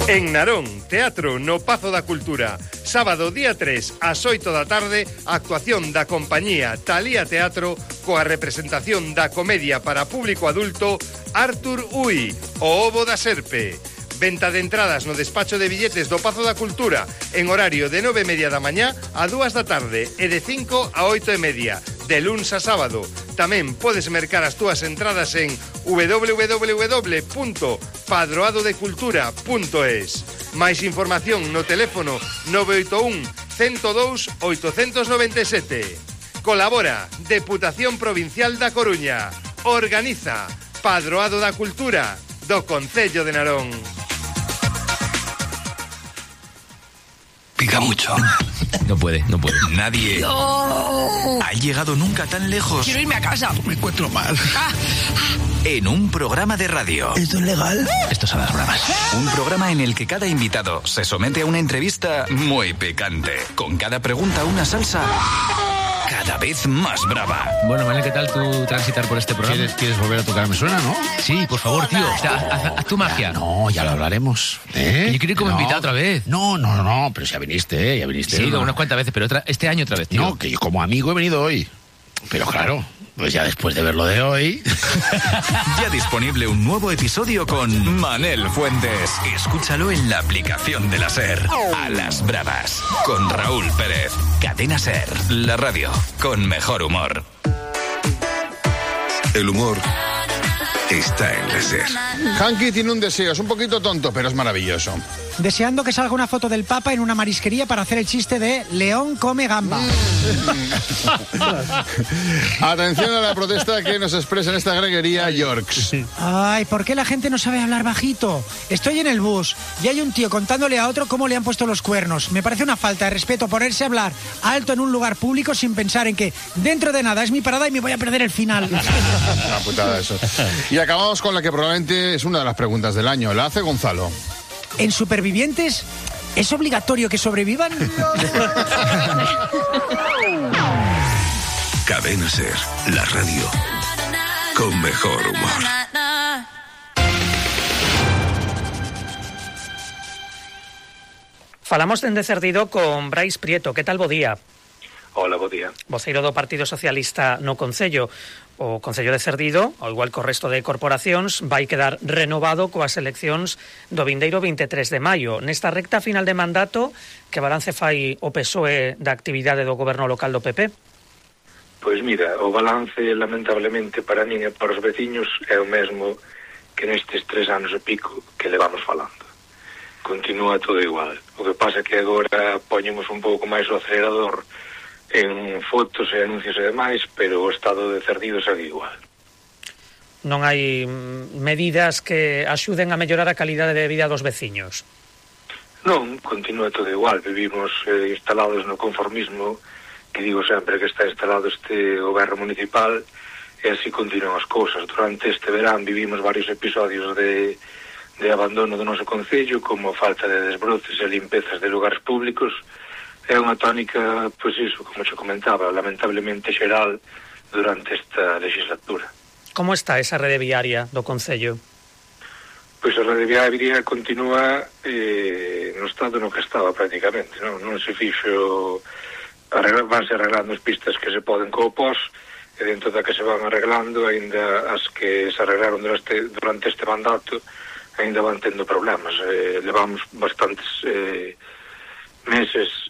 En Narón, teatro no Pazo da Cultura. Sábado día 3 ás 8 da tarde, actuación da compañía Talía Teatro coa representación da comedia para público adulto Artur Ui, o Ovo da Serpe. Venta de entradas no despacho de billetes do Pazo da Cultura en horario de 9:30 da mañá a 2 da tarde e de 5 a 8:30, de luns a sábado. Tamén podes mercar as túas entradas en www.padroadodecultura.es. Máis información no teléfono 981 102 897. Colabora Deputación Provincial da Coruña. Organiza Padroado da Cultura do Concello de Narón. Pica mucho. No puede. Nadie ha llegado nunca tan lejos. Quiero irme a casa. Me encuentro mal. En un programa de radio. ¿Esto es legal? Esto es a las bravas. Un programa en el que cada invitado se somete a una entrevista muy picante. Con cada pregunta una salsa cada vez más brava. Bueno, Manel, ¿qué tal tú transitar por este programa? ¿Quieres volver a tocar? Me suena, ¿no? Sí, por favor, tío. Haz tu magia. No, ya lo hablaremos. Yo quiero ir como invitado otra vez. No, pero si ya viniste. Sí, unas cuantas veces, pero este año otra vez, tío. No, que yo como amigo he venido hoy. Pero claro, pues ya después de ver lo de hoy... Ya disponible un nuevo episodio con Manel Fuentes. Escúchalo en la aplicación de la SER. A las bravas, con Raúl Pérez. Cadena SER, la radio con mejor humor. El humor está en la SER. Hanky tiene un deseo, es un poquito tonto, pero es maravilloso. Deseando que salga una foto del Papa en una marisquería para hacer el chiste de León come gamba. Atención a la protesta que nos expresa en esta greguería Yorks. Ay, ¿por qué la gente no sabe hablar bajito? Estoy en el bus y hay un tío contándole a otro cómo le han puesto los cuernos. Me parece una falta de respeto ponerse a hablar alto en un lugar público sin pensar en que dentro de nada es mi parada y me voy a perder el final. Una putada eso. Y acabamos con la que probablemente es una de las preguntas del año. La hace Gonzalo. ¿En Supervivientes es obligatorio que sobrevivan? Cadena SER, la radio con mejor humor. Falamos dende Cerdido con Brais Prieto. Que tal bo día? Hola, bo día. Voceiro do Partido Socialista no Concello. O Concello de Cerdido, ao igual que o resto de corporacións, vai quedar renovado coas eleccións do vindeiro 23 de maio. Nesta recta final de mandato, que balance fai o PSOE da actividade do goberno local do PP? Pois mira, o balance, lamentablemente, para min e para os veciños é o mesmo que nestes 3 anos e pico que levamos falando. Continúa todo igual. O que pasa é que agora poñemos un pouco máis o acelerador en fotos e anuncios e demais, pero o estado de Cerdido segue igual. Non hai medidas que axuden a mellorar a calidade de vida dos veciños? Non, continúa todo igual. Vivimos instalados no conformismo, que digo sempre que está instalado este goberno municipal, e así continúan as cousas. Durante este verán vivimos varios episodios de abandono do noso concello, como falta de desbroces e limpezas de lugares públicos. É unha tónica, pois iso, como xe comentaba, lamentablemente xeral durante esta legislatura. Como está esa rede viaria do Concello? Pois a rede viaria continúa no estado no que estaba prácticamente, non se fixo, vanse arreglando as pistas que se poden co pos, e dentro da que se van arreglando, aínda as que se arreglaron durante este mandato, aínda van tendo problemas. Levamos bastantes meses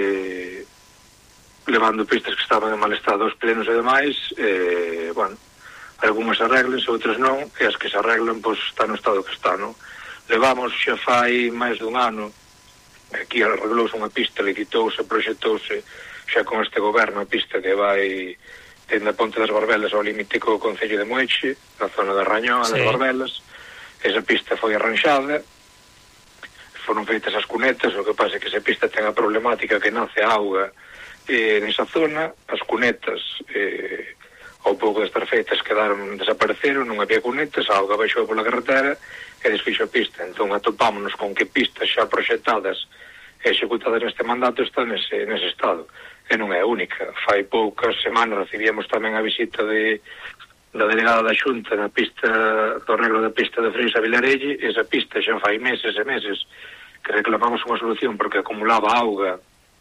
levando pistas que estaban en mal estado aos plenos e demais, bueno, algunhas arreglense, outras non, e as que se arreglan, pois, está no estado que está, non? Levamos xa fai máis dun ano, aquí arreglouse unha pista, licitouse, proxectouse, xa con este goberno, a pista que vai dende a Ponte das Barbelas ao límite co Concello de Moeche, na zona da Rañón, das Barbelas. Esa pista foi arranxada, foron feitas as cunetas, o que pasa é que esa pista ten a problemática que nace a auga nesa zona, as cunetas ao pouco de estar feitas desapareceron, non había cunetas, a auga baixou pola carretera e desfixo a pista. Entón atopámonos con que pistas xa proxectadas e executadas neste mandato están nese estado, e non é única. Fai poucas semanas recibíamos tamén a visita de da delegada da Xunta na pista do arreglo da pista de Freis a Vilarelle. Esa pista xa fai meses e meses que reclamamos unha solución porque acumulaba auga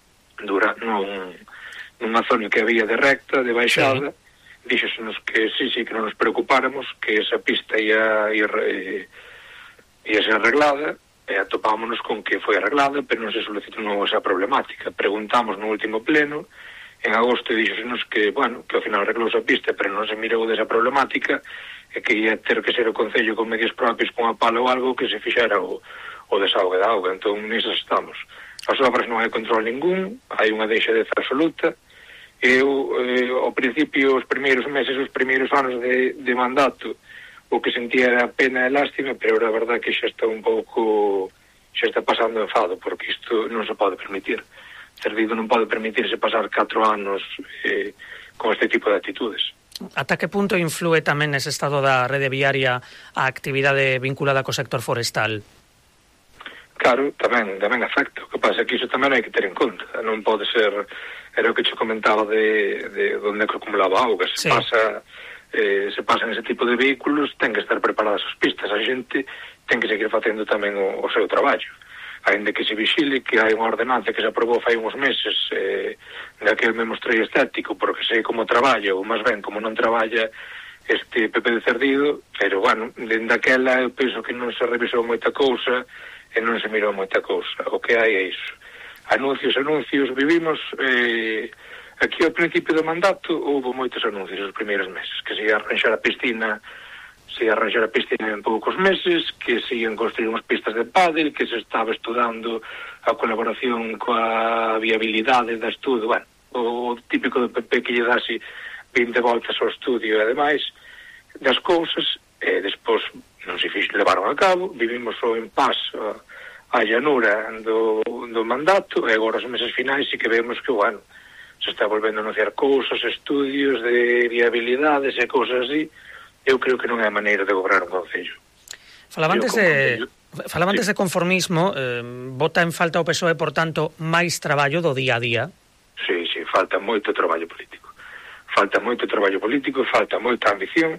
nunha zona que había de recta, de baixada. Díxosenos que sí, que non nos preocupáramos, que esa pista ia ser arreglada, e atopámonos con que foi arreglada, pero non se solucionou esa problemática. Preguntamos no último pleno, en agosto, díxosenos que, bueno, que ao final arreglou esa pista, pero non se mirou desa problemática, e que ia ter que ser o Concello con medios propios, con a pala ou algo, que se fixera o desaugue da auga. Entón, nesas estamos. As obras non hai control ningún, hai unha deixadez absoluta. Eu, ao principio, os primeiros meses, os primeiros anos de mandato, o que sentía era pena e lástima, pero a verdade que xa está un pouco, xa está pasando enfado, porque isto non se pode permitir. Cerdido non pode permitirse pasar 4 anos con este tipo de actitudes. Ata que punto influe tamén nese estado da rede viaria a actividade vinculada co sector forestal? Claro, tamén afecta. O que pasa é que iso tamén hai que ter en conta. Non pode ser, era o que che comentaba de onde acumulaba auga. Se pasan ese tipo de vehículos, ten que estar preparadas as pistas. A xente ten que seguir facendo tamén o seu traballo. Ainda que se vigile que hai unha ordenanza que se aprobou fai uns meses daquele mesmo estrello estético, porque sei como traballa, ou máis ben como non traballa este Pepe de Cerdido, pero, bueno, dende aquela eu penso que non se revisou moita cousa e non se mirou moita cousa. O que hai é iso. Anuncios, vivimos... Aquí ao principio do mandato houve moitos anuncios os primeiros meses, que se ia arranxar a piscina en poucos meses, que se ian construir unhas pistas de pádel, que se estaba estudando a colaboración coa viabilidade da estudo, bueno, o típico do PP que lle dá así 20 voltas ao estudio e ademais das cousas, e despois non se levaron a cabo, vivimos o impasse, a llanura do mandato, e agora os meses finais sí que vemos que, bueno, se está volvendo a anunciar cousas, estudios de viabilidades e cousas así. Eu creo que non é a maneira de gobernar un concello. Falabantes de conformismo, bota en falta o PSOE, por tanto, máis traballo do día a día? Sí, falta moito traballo político. Falta moita ambición,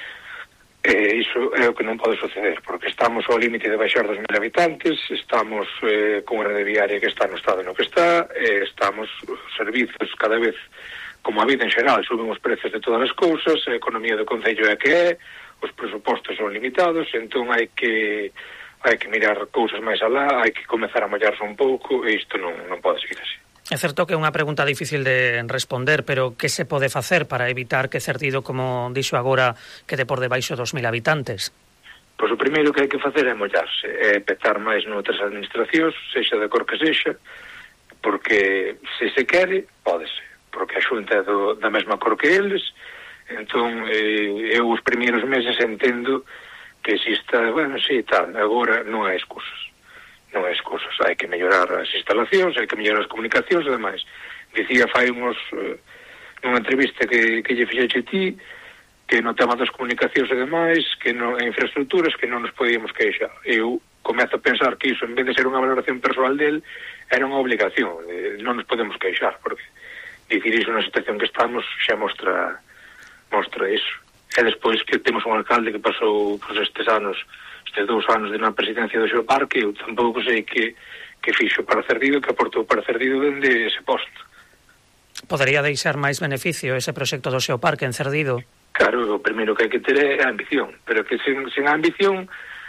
e iso é o que non pode suceder, porque estamos ao límite de baixar 2.000 habitantes, estamos con unha rede viaria que está no estado no que está, estamos servizos cada vez, como a vida en xeral, suben os prezos de todas as cousas, a economía do concello é que é, os presupostos son limitados, entón hai que mirar cousas máis alá, hai que comezar a mollarse un pouco, e isto non pode seguir así. É certo que é unha pregunta difícil de responder, pero que se pode facer para evitar que Cerdido, como dixo agora, quede por debaixo dos 2.000 habitantes? Pois o primeiro que hai que facer é mollarse, é petar máis noutras administracións, sexa da cor que sexa, porque se quere, pódese, porque a Xunta é da mesma cor que eles, entón eu os primeiros meses entendo que exista, bueno, sí, tal, agora non hai excusas. Non hai excusas, hai que mellorar as instalacións, hai que mellorar as comunicacións e demais. Dicía fai nunha entrevista que lle fixeche ti, que no tema das comunicacións e demais, que en infraestructuras, que non nos podíamos queixar. Eu comezo a pensar que iso, en vez de ser unha valoración persoal del, era unha obligación. Non nos podemos queixar, porque dicir iso na situación que estamos xa mostra iso. E despois que temos un alcalde que pasou estes 2 anos de na presidencia do Xeoparque, eu tampouco sei que fixo para Cerdido, que aportou para Cerdido dende ese posto. Podería deixar máis beneficio ese proxecto do Xeoparque en Cerdido? Claro, o primeiro que hai que ter é a ambición, pero que sen a ambición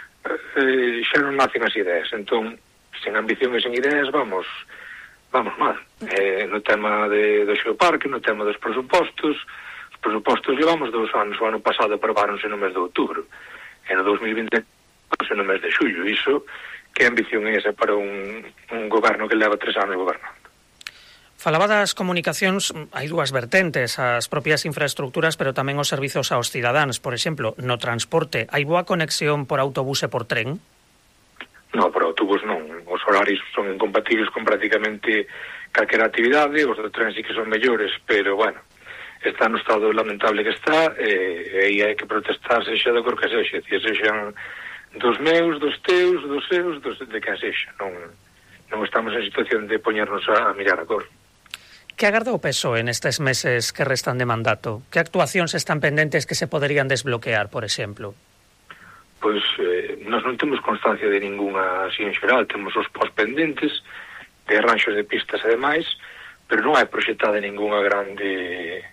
xa non nacen as ideas. Entón, sen ambición e sen ideas vamos mal. No tema do Xeoparque, no tema dos presupostos, os presupostos llevamos 2 anos, o ano pasado aprobaronse no mes de outubro, e no 2020 no mes de xullo. Iso, que ambición é esa para un goberno que leva 3 anos gobernando? Falaba das comunicacións, hai 2 vertentes, as propias infraestructuras, pero tamén os servizos aos cidadáns. Por exemplo, no transporte, hai boa conexión por autobús e por tren? Non, por autobús non. Os horarios son incompatibles con prácticamente calquera actividade, os do tren sí que son mellores, pero, bueno, está no estado lamentable que está, e aí hai que protestar, sexa da cor que sexa, sexan dos meus, dos teus, dos seus, de quen sexa. Non estamos en situación de poñernos a mirar a cor. Que agarda o PSOE nestes meses que restan de mandato? Que actuacións están pendentes que se poderían desbloquear, por exemplo? Pois nós non temos constancia de ningunha así en xeral, temos os pos pendentes de arranxos de pistas e demais, pero non hai proxectada ningunha grande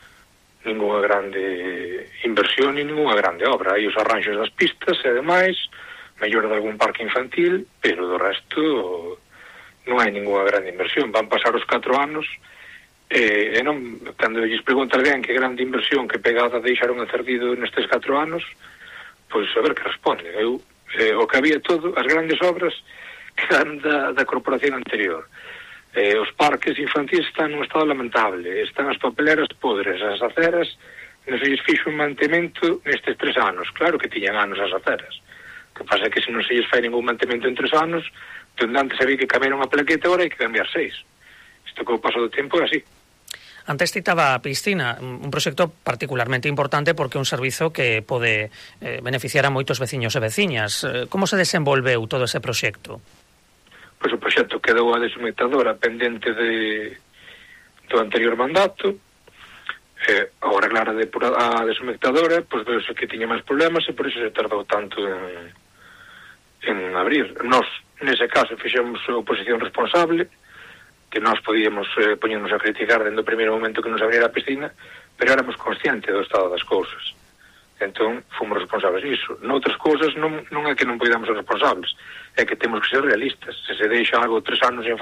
inversión ni ningunha grande obra. Hai os arranxos das pistas e demais, mellor de algún parque infantil, pero do resto non hai ningunha grande inversión. Van pasar os 4 anos e non, cando lles pregunta alguén que grande inversión, que pegada deixaron a Cerdido nestes 4 anos, pois a ver que responde. O que había todo, as grandes obras que eran da corporación anterior. Os parques infantis están nun estado lamentable, están as papeleras podres, as aceras non se lles fixo un mantemento nestes 3 anos. Claro que tiñan anos as aceras, o que pasa é que se non se lles fai ningún mantemento en 3 anos, donde antes había que cambiar unha plaqueta, agora hai que cambiar 6. Isto co paso do tempo é así. Antes citaba a piscina, un proxecto particularmente importante porque é un servizo que pode beneficiar a moitos veciños e veciñas. Como se desenvolveu todo ese proxecto? Pois o proxecto quedou a deshumetadora pendente do anterior mandato. Ao arreglar a deshumetadora, pois veuse que tiña máis problemas e por iso se tardou tanto en abrir. Nós, nese caso, fixemos a oposición responsable, que nós podíamos poñernos a criticar dentro do primeiro momento que nos abriera a piscina, pero éramos conscientes do estado das cousas. Entón, fomos responsables disso. Noutras cousas non é que non podamos ser responsables, é que temos que ser realistas. Se deixa algo 3 anos en